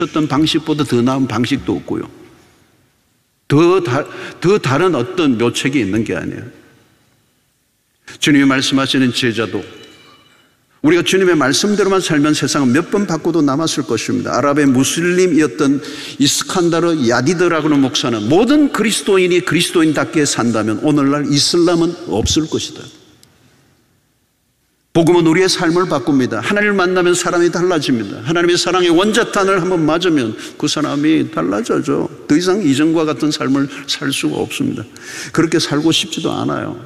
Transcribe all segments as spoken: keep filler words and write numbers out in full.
어떤 방식보다 더 나은 방식도 없고요. 더, 다, 더 다른 어떤 묘책이 있는 게 아니에요. 주님이 말씀하시는 제자도 우리가 주님의 말씀대로만 살면 세상은 몇 번 바꿔도 남았을 것입니다. 아랍의 무슬림이었던 이스칸다르 야디드라고는 목사는 모든 그리스도인이 그리스도인답게 산다면 오늘날 이슬람은 없을 것이다. 복음은 우리의 삶을 바꿉니다. 하나님을 만나면 사람이 달라집니다. 하나님의 사랑의 원자탄을 한번 맞으면 그 사람이 달라져죠. 더 이상 이전과 같은 삶을 살 수가 없습니다. 그렇게 살고 싶지도 않아요.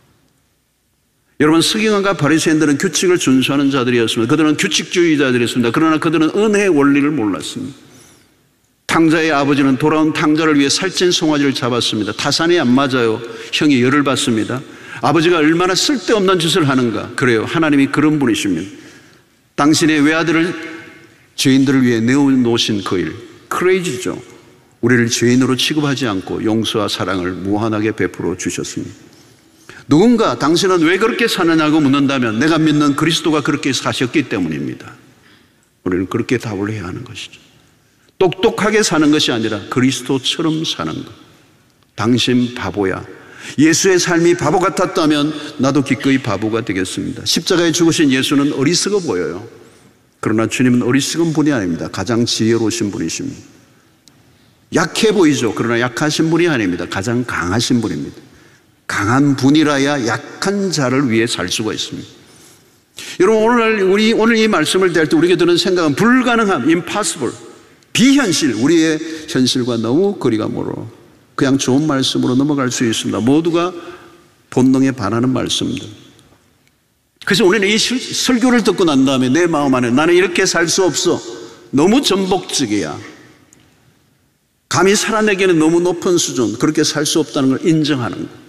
여러분, 서기관과 바리새인들은 규칙을 준수하는 자들이었습니다. 그들은 규칙주의자들이었습니다. 그러나 그들은 은혜의 원리를 몰랐습니다. 탕자의 아버지는 돌아온 탕자를 위해 살찐 송아지를 잡았습니다. 타산이 안 맞아요. 형이 열을 받습니다. 아버지가 얼마나 쓸데없는 짓을 하는가. 그래요, 하나님이 그런 분이십니다. 당신의 외아들을 죄인들을 위해 내어놓으신 그 일, 크레이지죠. 우리를 죄인으로 취급하지 않고 용서와 사랑을 무한하게 베풀어 주셨습니다. 누군가 당신은 왜 그렇게 사느냐고 묻는다면 내가 믿는 그리스도가 그렇게 사셨기 때문입니다. 우리는 그렇게 답을 해야 하는 것이죠. 똑똑하게 사는 것이 아니라 그리스도처럼 사는 것. 당신 바보야. 예수의 삶이 바보 같았다면 나도 기꺼이 바보가 되겠습니다. 십자가에 죽으신 예수는 어리석어 보여요. 그러나 주님은 어리석은 분이 아닙니다. 가장 지혜로우신 분이십니다. 약해 보이죠. 그러나 약하신 분이 아닙니다. 가장 강하신 분입니다. 강한 분이라야 약한 자를 위해 살 수가 있습니다. 여러분, 오늘 우리 오늘 이 말씀을 대할 때 우리에게 드는 생각은 불가능함, impossible, 비현실, 우리의 현실과 너무 거리가 멀어. 그냥 좋은 말씀으로 넘어갈 수 있습니다. 모두가 본능에 반하는 말씀들. 그래서 우리는 이 설교를 듣고 난 다음에 내 마음 안에 나는 이렇게 살 수 없어. 너무 전복적이야. 감히 살아내기에는 너무 높은 수준, 그렇게 살 수 없다는 걸 인정하는 것.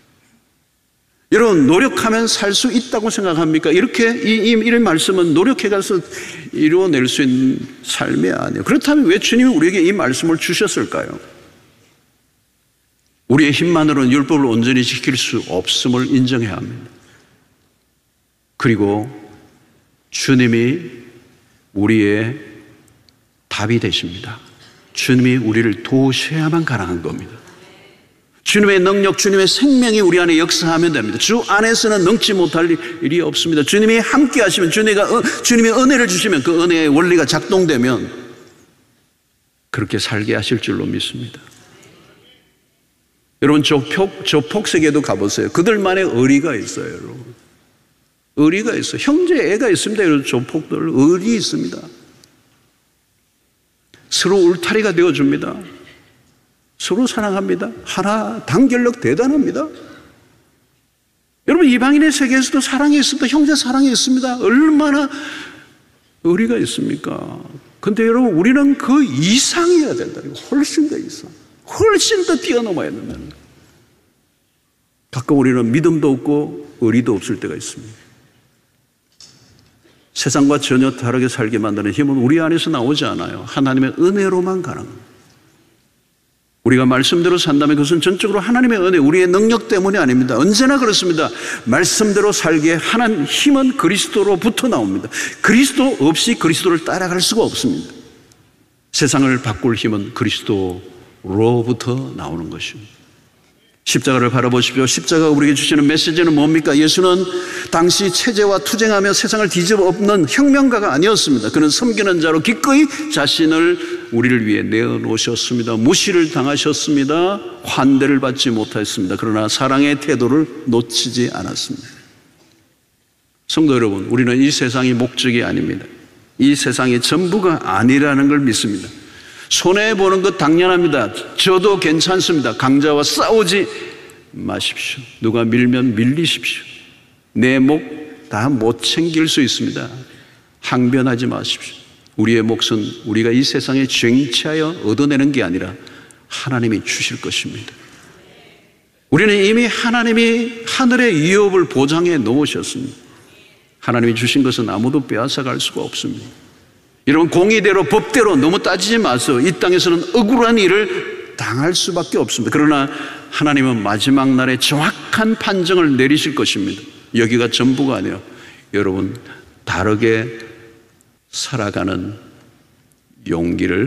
여러분, 노력하면 살 수 있다고 생각합니까? 이렇게 이, 이, 이런 말씀은 노력해가서 이루어낼 수 있는 삶이 아니에요. 그렇다면 왜 주님이 우리에게 이 말씀을 주셨을까요? 우리의 힘만으로는 율법을 온전히 지킬 수 없음을 인정해야 합니다. 그리고 주님이 우리의 답이 되십니다. 주님이 우리를 도우셔야만 가능한 겁니다. 주님의 능력, 주님의 생명이 우리 안에 역사하면 됩니다. 주 안에서는 능치 못할 일이 없습니다. 주님이 함께 하시면, 주님이, 주님이 은혜를 주시면 그 은혜의 원리가 작동되면 그렇게 살게 하실 줄로 믿습니다. 여러분, 조폭, 조폭세계도 가보세요. 그들만의 의리가 있어요, 여러분. 의리가 있어요. 형제 애가 있습니다. 여러분, 조폭들 의리 있습니다. 서로 울타리가 되어줍니다. 서로 사랑합니다. 하나 단결력 대단합니다. 여러분, 이방인의 세계에서도 사랑이 있습니다. 형제 사랑이 있습니다. 얼마나 의리가 있습니까? 근데 여러분, 우리는 그 이상이어야 된다. 훨씬 더 이상. 훨씬 더 뛰어넘어야 된다는 거예요. 가끔 우리는 믿음도 없고 의리도 없을 때가 있습니다. 세상과 전혀 다르게 살게 만드는 힘은 우리 안에서 나오지 않아요. 하나님의 은혜로만 가능합니다. 우리가 말씀대로 산다면 그것은 전적으로 하나님의 은혜, 우리의 능력 때문이 아닙니다. 언제나 그렇습니다. 말씀대로 살기에 하나님 힘은 그리스도로부터 나옵니다. 그리스도 없이 그리스도를 따라갈 수가 없습니다. 세상을 바꿀 힘은 그리스도로부터 나오는 것입니다. 십자가를 바라보십시오. 십자가가 우리에게 주시는 메시지는 뭡니까? 예수는 당시 체제와 투쟁하며 세상을 뒤집어 엎는 혁명가가 아니었습니다. 그는 섬기는 자로 기꺼이 자신을 우리를 위해 내어놓으셨습니다. 무시를 당하셨습니다. 환대를 받지 못했습니다. 그러나 사랑의 태도를 놓치지 않았습니다. 성도 여러분, 우리는 이 세상이 목적이 아닙니다. 이 세상이 전부가 아니라는 걸 믿습니다. 손해보는 것 당연합니다. 저도 괜찮습니다. 강자와 싸우지 마십시오. 누가 밀면 밀리십시오. 내 목 다 못 챙길 수 있습니다. 항변하지 마십시오. 우리의 몫은 우리가 이 세상에 쟁취하여 얻어내는 게 아니라 하나님이 주실 것입니다. 우리는 이미 하나님이 하늘의 위협을 보장해 놓으셨습니다. 하나님이 주신 것은 아무도 빼앗아갈 수가 없습니다. 여러분, 공의대로 법대로 너무 따지지 마세요. 이 땅에서는 억울한 일을 당할 수밖에 없습니다. 그러나 하나님은 마지막 날에 정확한 판정을 내리실 것입니다. 여기가 전부가 아니에요. 여러분, 다르게 살아가는 용기를